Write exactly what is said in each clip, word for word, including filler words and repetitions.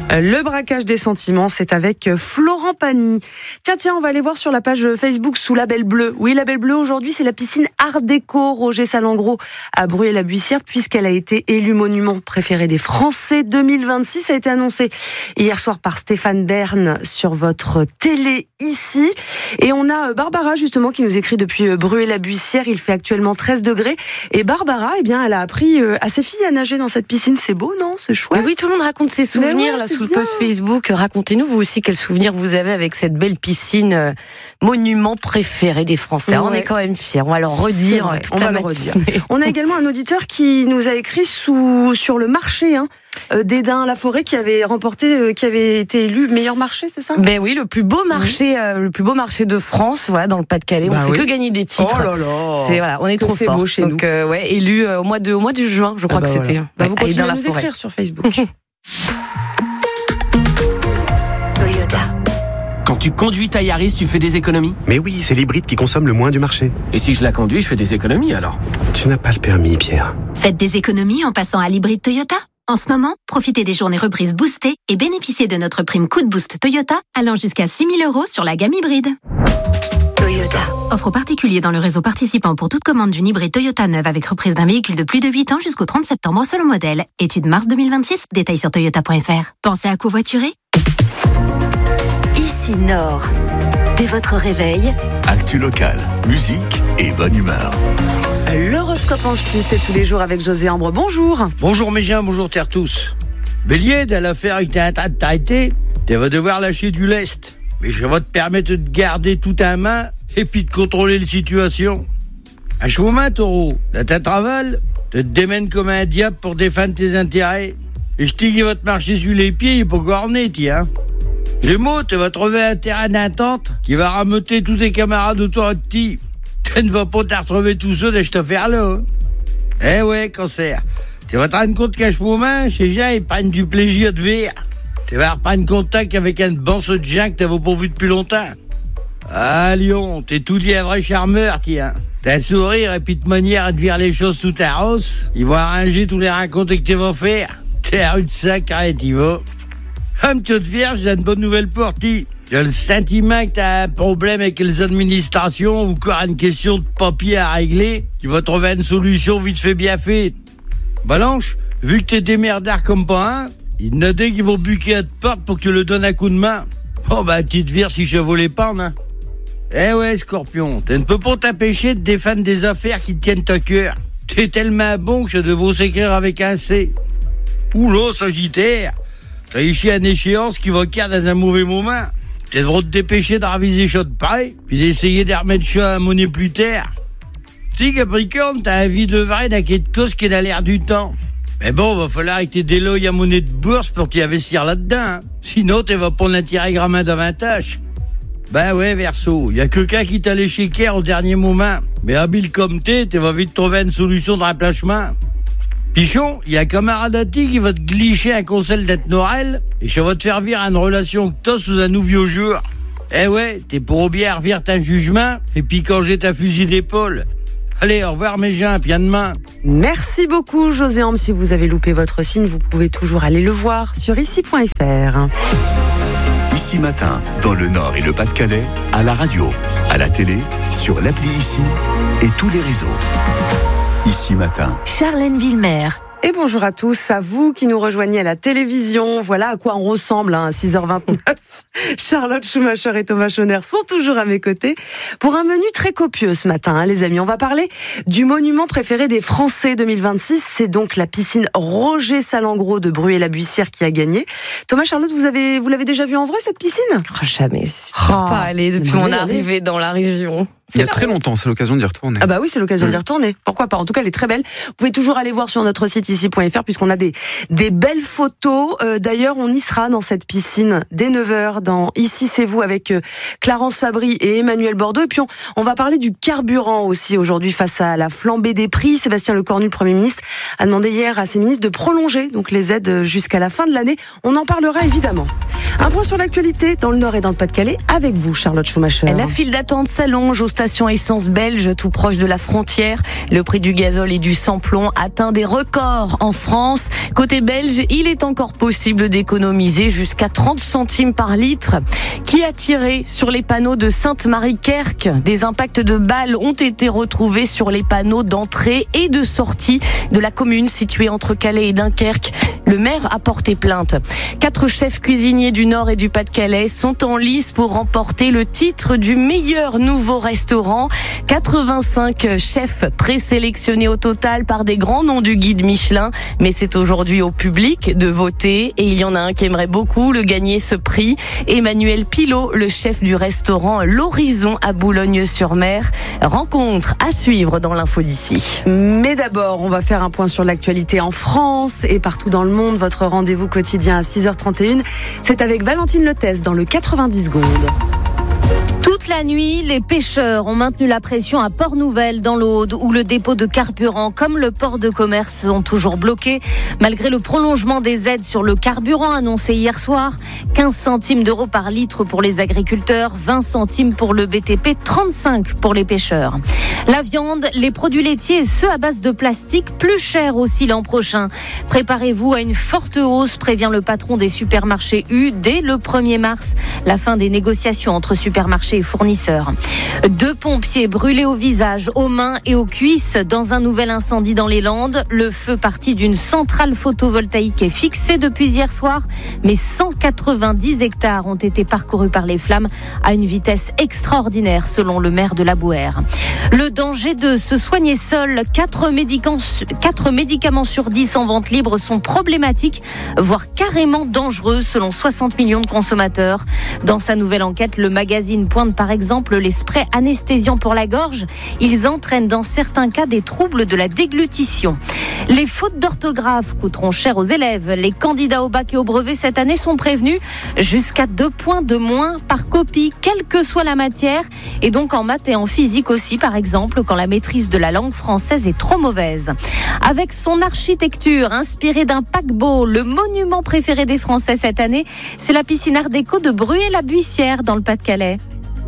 Le braquage des sentiments, c'est avec Florent Pagny. Tiens, tiens, on va aller voir sur la page Facebook sous Label Bleu. Oui, Label Bleu, aujourd'hui, c'est la piscine Art Déco Roger Salengro à Bruyères-la-Buissière, puisqu'elle a été élue monument préféré des Français deux mille vingt-six. Ça a été annoncé hier soir par Stéphane Bern sur votre télé ici. Et on a Barbara, justement, qui nous écrit depuis Bruyères-la-Buissière. Il fait actuellement treize degrés. Et Barbara, eh bien, elle a appris à ses filles à nager dans cette piscine. C'est beau, non? C'est chouette. Mais oui, tout le monde raconte ses souvenirs ouais, là sous le bien. post Facebook. Racontez-nous vous aussi quels souvenirs vous avez avec cette belle piscine, euh, monument préféré des Français. Ouais. On est quand même fiers. On va leur redire toute on la va le matinée. redire. On a également un auditeur qui nous a écrit sous sur le marché hein, euh, d'Edin-la-Forêt qui avait remporté, euh, qui avait été élu meilleur marché, c'est ça? Ben oui, le plus beau marché, mmh. euh, le plus beau marché de France, voilà, dans le Pas-de-Calais. Bah on oui. fait que gagner des titres. Oh là là. C'est voilà, on est trop c'est fort. beau chez Donc nous. Euh, ouais, élu euh, au mois de au mois de juin, je crois ah bah que c'était. Voilà. Bah, Ouais, vous continuez à nous Edin-la-Forêt. écrire sur Facebook. Toyota. Quand tu conduis ta Yaris, tu fais des économies? Mais oui, c'est l'hybride qui consomme le moins du marché. Et si je la conduis, je fais des économies alors? Tu n'as pas le permis, Pierre. Faites des économies en passant à l'hybride Toyota. En ce moment, profitez des journées reprises boostées et bénéficiez de notre prime Coup de Boost Toyota allant jusqu'à six mille euros sur la gamme hybride. Toyota. Offre aux particuliers dans le réseau participant pour toute commande d'une hybride Toyota neuve avec reprise d'un véhicule de plus de huit ans jusqu'au trente septembre selon modèle. Étude mars deux mille vingt-six. Détails sur toyota point f r. Pensez à covoiturer? Ici Nord. Dès votre réveil, Actu locale, musique et bonne humeur. L'horoscope en ch'ti, c'est tous les jours avec José Ambre. Bonjour. Bonjour mes gens, bonjour terre tous. Bélier, dans l'affaire que t'es en train de traiter, tu vas devoir lâcher du lest. Mais je vais te permettre de garder tout en main et puis de contrôler la situation. À ce moment, taureau, dans ta travail, tu te démènes comme un diable pour défendre tes intérêts. Et je dis qu'il va te marcher sur les pieds pour corner, tiens. Gémeaux, tu vas trouver un terrain d'entente qui va rameuter tous tes camarades autour de ti. Tu ne vas pas te retrouver tout seul dans cette affaire-là. Hein. Eh ouais, cancer. Tu vas te rendre compte qu'à ce moment, ces gens, ils prennent du plaisir de vivre. Tu vas reprendre contact avec un bon de gens que t'avais pas vu depuis longtemps. Ah, Lion, t'es tout dit un vrai charmeur, tiens. T'as un sourire et puis de manière à te virer les choses sous ta rosse. Ils vont arranger tous les rencontres que tu vas faire. T'es à rue de sac, arrête, y va. Comme tu te vierge, j'ai une bonne nouvelle pour ti. J'ai le sentiment que t'as un problème avec les administrations ou encore une question de papier à régler. Tu vas trouver une solution vite fait bien faite. Balanche, vu que t'es démerdard comme pas un, il y en a des qui vont buquer à te porte pour que tu le donnes un coup de main. Oh bah, tu te vires si je vaux les pannes, hein. Eh ouais, Scorpion, tu ne peux pas t'empêcher de défendre des affaires qui te tiennent à cœur. T'es tellement bon que je devrais s'écrire avec un C. Oula, Sagittaire, t'as éché une échéance qui va caire dans un mauvais moment. Tu devrais te dépêcher de raviser ça de près, puis d'essayer de remettre ça à monnaie plus tard. Tu sais, Capricorne, t'as un vie de vrai d'un quai de cause qui est dans l'air du temps. Mais bon, va falloir que t'aies des loyers à monnaie de bourse pour t'y investir là-dedans. Hein. Sinon, tu vas prendre un tiré gramin davantage. Ben ouais, Verseau, y a quelqu'un qui t'a léché Caire au dernier moment. Mais habile comme t'es, tu vas vite trouver une solution de remplacement. Pichon, y a un camarade à ti qui va te glisser un conseil d'être Noël et ça va te faire vivre une relation que t'as sous un nouveau jour. Eh ouais, t'es pour bien revire un jugement et puis quand j'ai ta fusil d'épaule. Allez, au revoir mes gens, puis à demain. Merci beaucoup José Ambre. Si vous avez loupé votre signe, vous pouvez toujours aller le voir sur ici point f r. Ici Matin, dans le Nord et le Pas-de-Calais, à la radio, à la télé, sur l'appli Ici et tous les réseaux. Ici Matin. Charlène Villemer. Et bonjour à tous, à vous qui nous rejoignez à la télévision. Voilà à quoi on ressemble hein, à six heures vingt-neuf. Charlotte Schumacher et Thomas Schoner sont toujours à mes côtés pour un menu très copieux ce matin, hein, les amis. On va parler du monument préféré des Français deux mille vingt-six. C'est donc la piscine Roger Salengro de Bruyères-la-Buissière qui a gagné. Thomas, Charlotte, vous avez, vous l'avez déjà vue en vrai cette piscine? Oh, jamais. Je suis Oh, pas allée depuis vous mon allez arrivée dans la région. Il y a très longtemps, c'est l'occasion d'y retourner. Ah bah oui, c'est l'occasion Oui. d'y retourner. Pourquoi pas? En tout cas, elle est très belle. Vous pouvez toujours aller voir sur notre site ici point f r puisqu'on a des, des belles photos. Euh, d'ailleurs, on y sera dans cette piscine dès neuf heures dans Ici c'est vous avec euh, Clarence Fabry et Emmanuel Bordeaux. Et puis, on, on va parler du carburant aussi aujourd'hui face à la flambée des prix. Sébastien Lecornu, le Premier ministre, a demandé hier à ses ministres de prolonger donc les aides jusqu'à la fin de l'année. On en parlera évidemment. Un point sur l'actualité dans le Nord et dans le Pas-de-Calais avec vous, Charlotte Schumacher. La file d'attente s'allonge aux stations essence belges tout proche de la frontière. Le prix du gazole et du sans-plomb atteint des records en France. Côté belge, il est encore possible d'économiser jusqu'à trente centimes par litre. Qui a tiré sur les panneaux de Sainte-Marie-Kerck? Des impacts de balles ont été retrouvés sur les panneaux d'entrée et de sortie de la commune située entre Calais et Dunkerque. Le maire a porté plainte. Quatre chefs cuisiniers du Nord et du Pas-de-Calais sont en lice pour remporter le titre du meilleur nouveau restaurant. quatre-vingt-cinq chefs présélectionnés au total par des grands noms du guide Michelin. Mais c'est aujourd'hui au public de voter et il y en a un qui aimerait beaucoup le gagner ce prix. Emmanuel Pilot, le chef du restaurant L'Horizon à Boulogne-sur-Mer. Rencontre à suivre dans l'info d'ici. Mais d'abord, on va faire un point sur l'actualité en France et partout dans le monde. Votre rendez-vous quotidien à six heures trente et une, c'est avec Valentine Letès dans le quatre-vingt-dix secondes. Toute la nuit, les pêcheurs ont maintenu la pression à Port-Nouvelle dans l'Aude où le dépôt de carburant comme le port de commerce sont toujours bloqués. Malgré le prolongement des aides sur le carburant annoncé hier soir, quinze centimes d'euros par litre pour les agriculteurs, vingt centimes pour le B T P, trente-cinq pour les pêcheurs. La viande, les produits laitiers et ceux à base de plastique, plus chers aussi l'an prochain. Préparez-vous à une forte hausse, prévient le patron des supermarchés U dès le premier mars. La fin des négociations entre supermarchés et fournisseurs. Deux pompiers brûlés au visage, aux mains et aux cuisses dans un nouvel incendie dans les Landes. Le feu parti d'une centrale photovoltaïque est fixé depuis hier soir, mais cent quatre-vingt-dix hectares ont été parcourus par les flammes à une vitesse extraordinaire selon le maire de la Bouère. Le danger de se soigner seul, quatre médicaments, quatre médicaments sur dix en vente libre sont problématiques, voire carrément dangereux selon soixante millions de consommateurs. Dans sa nouvelle enquête, le magazine pointe par exemple les sprays anesthésiants pour la gorge. Ils entraînent dans certains cas des troubles de la déglutition. Les fautes d'orthographe coûteront cher aux élèves. Les candidats au bac et au brevet cette année sont prévenus. Jusqu'à deux points de moins par copie, quelle que soit la matière. Et donc en maths et en physique aussi, par exemple, quand la maîtrise de la langue française est trop mauvaise. Avec son architecture inspirée d'un paquebot, le monument préféré des Français cette année, c'est la piscine Art déco de Bruay-la-Buissière dans le Pas-de-Calais.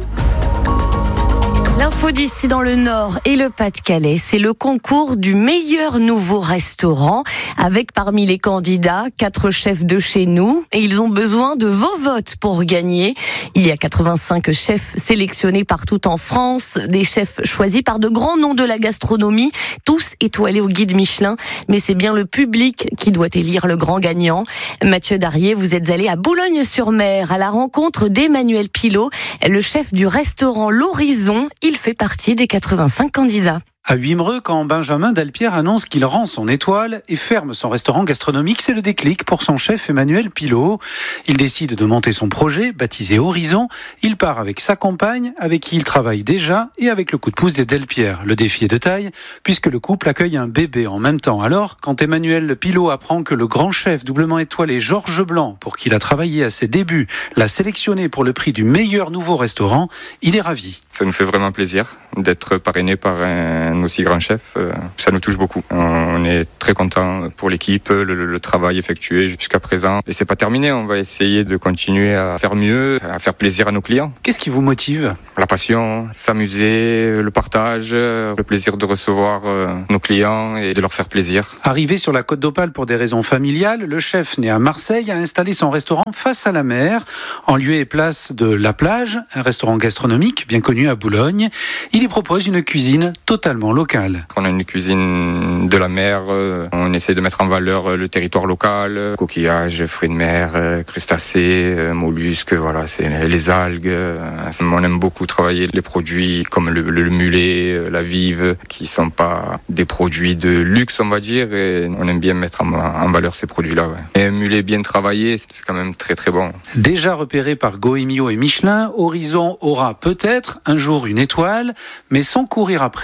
L'info d'ici dans le Nord et le Pas-de-Calais, c'est le concours du meilleur nouveau restaurant avec parmi les candidats quatre chefs de chez nous et ils ont besoin de vos votes pour gagner. Il y a quatre-vingt-cinq chefs sélectionnés partout en France, des chefs choisis par de grands noms de la gastronomie, tous étoilés au guide Michelin, mais c'est bien le public qui doit élire le grand gagnant. Mathieu Darier, vous êtes allé à Boulogne-sur-Mer à la rencontre d'Emmanuel Pilot, le chef du restaurant L'Horizon. Il fait partie des quatre-vingt-cinq candidats. À Wimereux, quand Benjamin Delpierre annonce qu'il rend son étoile et ferme son restaurant gastronomique, c'est le déclic pour son chef Emmanuel Pilot. Il décide de monter son projet, baptisé Horizon. Il part avec sa compagne, avec qui il travaille déjà, et avec le coup de pouce des Delpierre. Le défi est de taille, puisque le couple accueille un bébé en même temps. Alors, quand Emmanuel Pilot apprend que le grand chef doublement étoilé Georges Blanc, pour qui il a travaillé à ses débuts, l'a sélectionné pour le prix du meilleur nouveau restaurant, il est ravi. Ça nous fait vraiment plaisir d'être parrainé par un aussi grand chef, ça nous touche beaucoup. On est très content pour l'équipe, le, le travail effectué jusqu'à présent. Et c'est pas terminé, on va essayer de continuer à faire mieux, à faire plaisir à nos clients. Qu'est-ce qui vous motive ? La passion, s'amuser, le partage, le plaisir de recevoir nos clients et de leur faire plaisir. Arrivé sur la Côte d'Opale pour des raisons familiales, le chef né à Marseille a installé son restaurant face à la mer, en lieu et place de La Plage, un restaurant gastronomique bien connu à Boulogne. Il y propose une cuisine totalement locale. On a une cuisine de la mer, on essaie de mettre en valeur le territoire local, coquillages, fruits de mer, crustacés, mollusques, voilà, c'est les algues. On aime beaucoup travailler les produits comme le, le mulet, la vive, qui sont pas des produits de luxe, on va dire, et on aime bien mettre en, en valeur ces produits-là. Ouais. Et un mulet bien travaillé, c'est quand même très très bon. Déjà repéré par Goemio et Michelin, Horizon aura peut-être un jour une étoile, mais sans courir après, le couple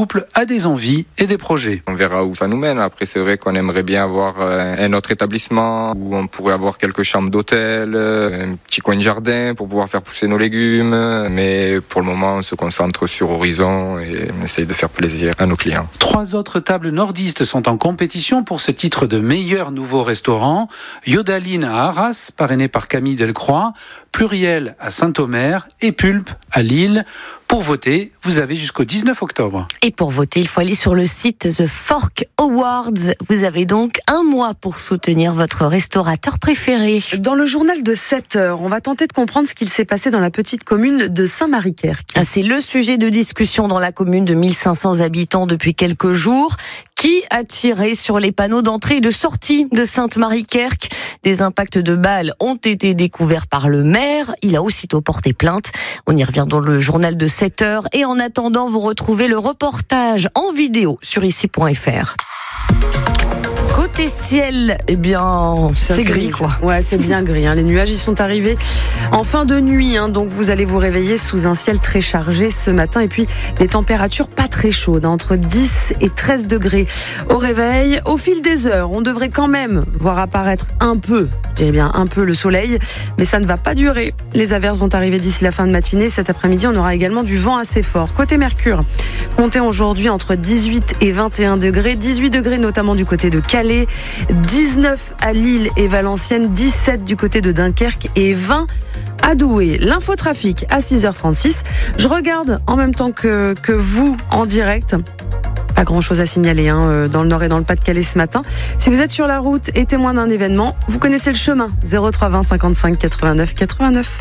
couple a des envies et des projets. On verra où ça nous mène. Après, c'est vrai qu'on aimerait bien avoir un autre établissement où on pourrait avoir quelques chambres d'hôtel, un petit coin de jardin pour pouvoir faire pousser nos légumes. Mais pour le moment, on se concentre sur Horizon et on essaye de faire plaisir à nos clients. Trois autres tables nordistes sont en compétition pour ce titre de meilleur nouveau restaurant. Yodaline à Arras, parrainé par Camille Delcroix, Pluriel à Saint-Omer et Pulpe à Lille. Pour voter, vous avez jusqu'au dix-neuf octobre. Et pour voter, il faut aller sur le site The Fork Awards. Vous avez donc un mois pour soutenir votre restaurateur préféré. Dans le journal de sept heures, on va tenter de comprendre ce qu'il s'est passé dans la petite commune de Saint-Marie-Querc. C'est le sujet de discussion dans la commune de mille cinq cents habitants depuis quelques jours. Qui a tiré sur les panneaux d'entrée et de sortie de Sainte-Marie-Querc? Des impacts de balles ont été découverts par le maire. Il a aussitôt porté plainte. On y revient dans le journal de sept heures. Et en attendant, vous retrouvez le reportage en vidéo sur ici point f r. Côté ciel, eh bien, Ça, c'est gris, quoi. Ouais, c'est bien gris. Hein. Les nuages y sont arrivés en fin de nuit. Hein. Donc, vous allez vous réveiller sous un ciel très chargé ce matin. Et puis, des températures pas très chaudes, hein, entre dix et treize degrés au réveil. Au fil des heures, on devrait quand même voir apparaître un peu, je dirais bien un peu, le soleil. Mais ça ne va pas durer. Les averses vont arriver d'ici la fin de matinée. Cet après-midi, on aura également du vent assez fort. Côté Mercure, comptez aujourd'hui entre dix-huit et vingt et un degrés. dix-huit degrés notamment du côté de Calais. dix-neuf à Lille et Valenciennes, dix-sept du côté de Dunkerque et vingt à Douai. L'infotrafic à six heures trente-six. Je regarde en même temps que, que vous en direct. Pas grand chose à signaler hein, dans le Nord et dans le Pas-de-Calais ce matin. Si vous êtes sur la route et témoin d'un événement, vous connaissez le chemin. zéro trois vingt cinquante-cinq quatre-vingt-neuf quatre-vingt-neuf.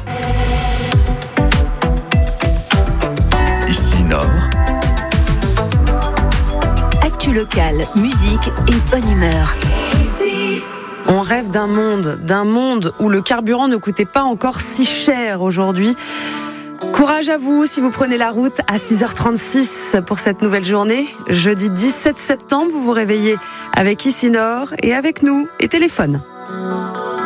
Ici Nord. Actu locale, musique et bonne humeur. On rêve d'un monde, d'un monde où le carburant ne coûtait pas encore si cher aujourd'hui. Courage à vous si vous prenez la route à six heures trente-six pour cette nouvelle journée. Jeudi dix-sept septembre, vous vous réveillez avec Ici Nord et avec nous et téléphone.